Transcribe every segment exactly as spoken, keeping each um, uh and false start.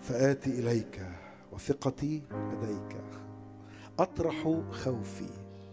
فآتي إليك وثقتي لديك، أطرح خوفي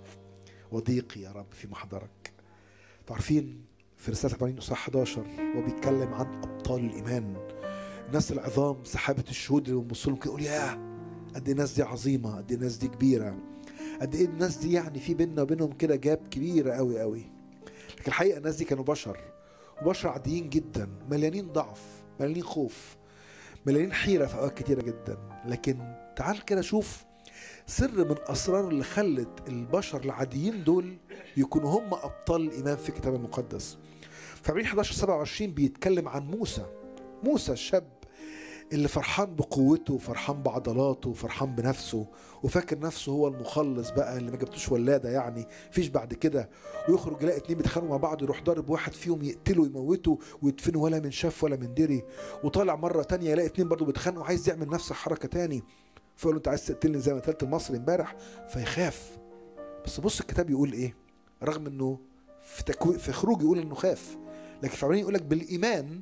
وضيقي يا رب في محضرك. تعرفين في رسالة عبرانيين اصحاح إحدى عشر هو بيتكلم عن أبطال الإيمان، الناس العظام، سحابة الشهود اللي بنبص لهم كده يقول ياه قد ايه الناس دي عظيمة، قد ايه الناس دي كبيرة، قد ايه الناس دي يعني في بيننا وبينهم كده جاب كبيرة قوي قوي. لكن الحقيقة الناس دي كانوا بشر، وبشر عاديين جدا، مليانين ضعف، مليانين خوف، مليانين حيرة في أوقات كتيرة جدا. لكن تعال كده شوف سر من أسرار اللي خلت البشر العاديين دول يكونوا هم أبطال الإيمان في الكتاب المقدس. في عبرانيين إحدى عشر سبعة وعشرين بيتكلم عن موسى، موسى الشاب اللي فرحان بقوته وفرحان بعضلاته وفرحان بنفسه وفاكر نفسه هو المخلص بقى اللي ما جبتوش ولاده يعني فيش بعد كده، ويخرج يلاقي اتنين بيتخانقوا مع بعض يروح ضارب واحد فيهم يقتله ويموته ويدفنه ولا من شاف ولا من دري، وطالع مره تانية يلاقي اتنين برضه بيتخانقوا عايز يعمل نفس الحركه تاني فيقول له انت عايز تقتلني زي ما قتلت المصري امبارح، فيخاف. بس بص الكتاب يقول ايه، رغم انه في تكو... في خروج يقول انه خاف، لكن في عبرانيين يقول لك بالايمان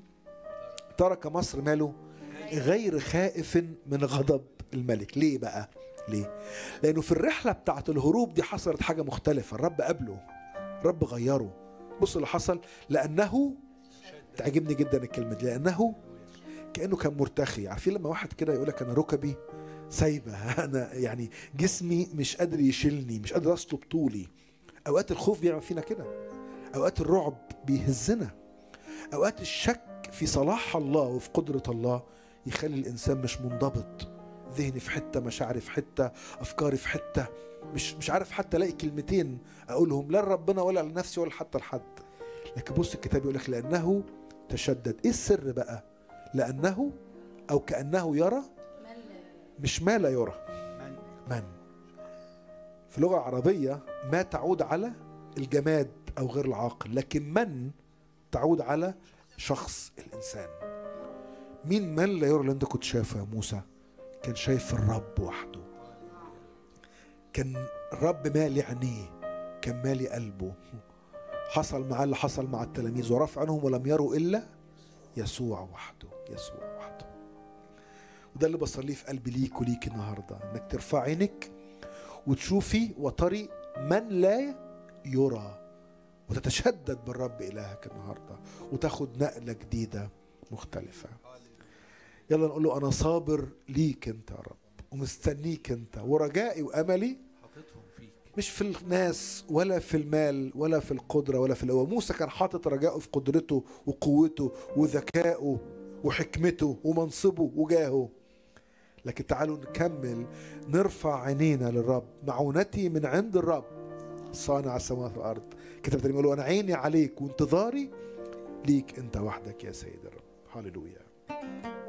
ترك مصر ماله غير خائف من غضب الملك. ليه بقى؟ ليه؟ لأنه في الرحلة بتاعت الهروب دي حصلت حاجة مختلفة، الرب قبله، الرب غيره. بص اللي حصل، لأنه تعجبني جدا الكلمة دي، لأنه كأنه كان مرتخي. عارفين لما واحد كده يقولك أنا ركبي سايبة، أنا يعني جسمي مش قادر يشيلني، مش قادر أصلب طولي. أوقات الخوف بيعمل فينا كده، أوقات الرعب بيهزنا، أوقات الشك في صلاح الله وفي قدرة الله يخلي الإنسان مش منضبط، ذهني في حتة، مشاعري في حتة، أفكاري في حتة، مش مش عارف حتى ألاقي كلمتين أقولهم لا لربنا ولا لنفسي ولا حتى لحد. لكن بص الكتاب يقول لك لأنه تشدد. إيه السر بقى؟ لأنه أو كأنه يرى، مش ما لا يرى، من. في اللغة العربية ما تعود على الجماد أو غير العاقل، لكن من تعود على شخص الإنسان. مين من لا يرى اللي انت كنت شايفه يا موسى؟ كان شايف الرب وحده، كان الرب مالي عينيه، كان مالي قلبه. حصل معاه اللي حصل مع التلاميذ، ورفع عنهم ولم يروا إلا يسوع وحده، يسوع وحده. وده اللي بصليه في قلبي ليك وليك النهارده، انك ترفع عينك وتشوفي وتري من لا يرى، وتتشدد بالرب إلهك النهارده، وتاخد نقلة جديدة مختلفة. يلا نقول له أنا صابر ليك أنت يا رب، ومستنيك أنت، ورجائي وأملي مش في الناس ولا في المال ولا في القدرة ولا في القوة. موسى كان حاطط رجائه في قدرته وقوته وذكائه وحكمته ومنصبه وجاهه. لكن تعالوا نكمل نرفع عينينا للرب، معونتي من عند الرب صانع السماوات والأرض. كتاب تاني يقول أنا عيني عليك وانتظاري ليك أنت وحدك يا سيد الرب. هاليلويا.